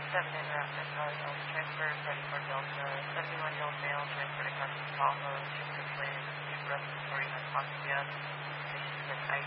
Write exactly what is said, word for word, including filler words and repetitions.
seven in route for Charlie Delta transfer, ready for Delta, seventy-one Delta Mail, transfer to Carson Tahoe, two six Lane, respiratory hypoxia, patient with I